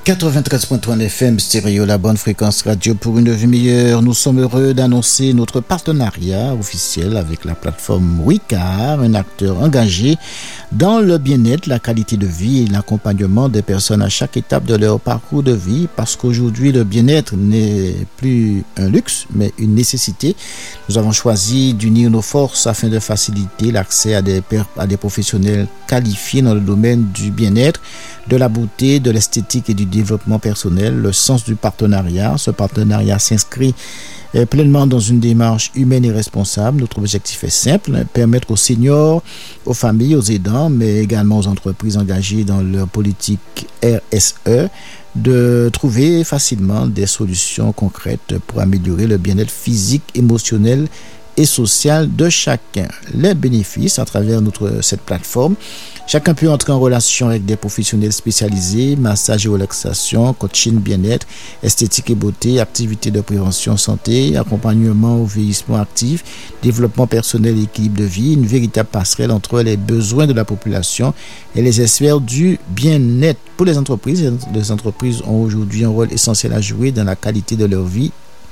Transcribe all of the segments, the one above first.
93.3 FM stéréo, la bonne fréquence radio pour une vie meilleure. Nous sommes heureux d'annoncer notre partenariat officiel avec la plateforme Wiccar, un acteur engagé dans le bien-être, la qualité de vie et l'accompagnement des personnes à chaque étape de leur parcours de vie, parce qu'aujourd'hui le bien-être n'est plus un luxe mais une nécessité. Nous avons choisi d'unir nos forces afin de faciliter l'accès à des professionnels qualifiés dans le domaine du bien-être, de la beauté, de l'esthétique et du développement personnel. Le sens du partenariat, ce partenariat s'inscrit pleinement dans une démarche humaine et responsable. Notre objectif est simple, permettre aux seniors, aux familles, aux aidants, mais également aux entreprises engagées dans leur politique RSE, de trouver facilement des solutions concrètes pour améliorer le bien-être physique, émotionnel et social de chacun. Les bénéfices à travers cette plateforme: chacun peut entrer en relation avec des professionnels spécialisés, massage et relaxation, coaching bien-être, esthétique et beauté, activités de prévention santé, accompagnement au vieillissement actif, développement personnel et équilibre de vie, une véritable passerelle entre les besoins de la population et les experts du bien-être. Pour les entreprises ont aujourd'hui un rôle essentiel à jouer dans la qualité de leur vie,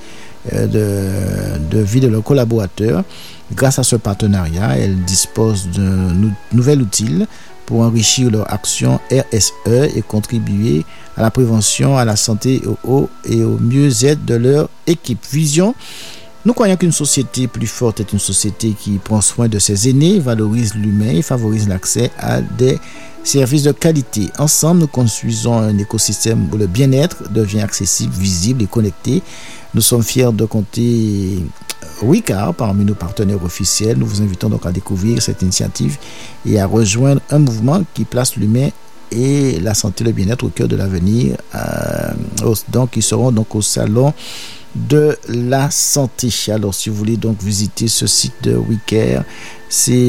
de vie de leurs collaborateurs. Grâce à ce partenariat, elles disposent d'un nouvel outil pour enrichir leur action RSE et contribuer à la prévention, à la santé et au mieux-être de leur équipe. Vision: nous croyons qu'une société plus forte est une société qui prend soin de ses aînés, valorise l'humain et favorise l'accès à des services de qualité. Ensemble, nous construisons un écosystème où le bien-être devient accessible, visible et connecté. Nous sommes fiers de compter Wiccar parmi nos partenaires officiels. Nous vous invitons donc à découvrir cette initiative et à rejoindre un mouvement qui place l'humain et la santé et le bien-être au cœur de l'avenir. Donc, ils seront donc au salon de la santé. Alors, si vous voulez donc visiter ce site de Wiccar, c'est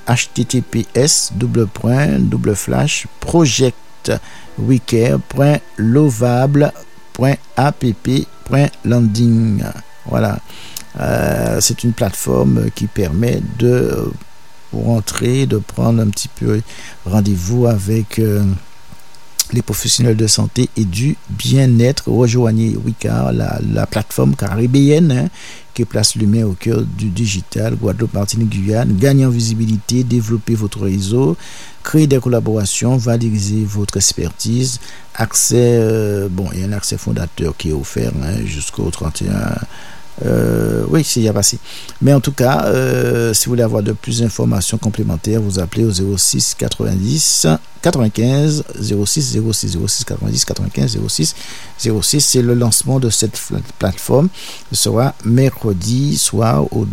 https://projectwiccar.lovable.app.landing. Voilà. C'est une plateforme qui permet pour entrer, de prendre un petit peu rendez-vous avec les professionnels de santé et du bien-être. Rejoignez Wiccar, la plateforme caribéenne qui place l'humain au cœur du digital. Guadeloupe, Martinique, Guyane. Gagnez en visibilité, développez votre réseau, créez des collaborations, valorisez votre expertise. Accès, il y a un accès fondateur qui est offert jusqu'au 31. Oui, c'est y a passé. Mais en tout cas, si vous voulez avoir de plus d'informations complémentaires, vous appelez au 06 90 95 06 06 06 90 95 06 06. C'est le lancement de cette plateforme. Ce sera mercredi soir au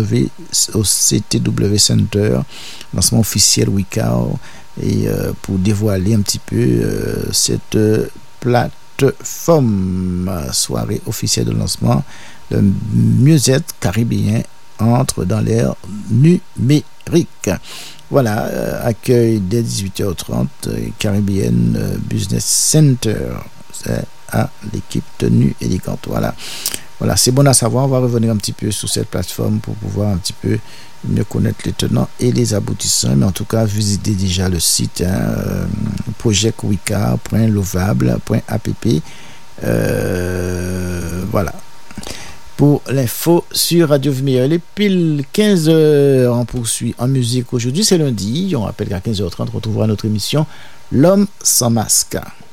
CTW Center, lancement officiel Wiccar, et pour dévoiler un petit peu cette plateforme, soirée officielle de lancement. Le mieux-être caribéen entre dans l'ère numérique. Voilà, accueil dès 18h30, Caribbean Business Center. C'est à l'équipe tenue élégante. Voilà, c'est bon à savoir. On va revenir un petit peu sur cette plateforme pour pouvoir un petit peu mieux connaître les tenants et les aboutissants. Mais en tout cas, visitez déjà le site projectwiccar.lovable.app. Voilà. Pour l'info sur Radio Vie Meilleure. Les pile 15h, on poursuit en musique aujourd'hui. C'est lundi. On rappelle qu'à 15h30, on retrouvera notre émission L'Homme sans masque.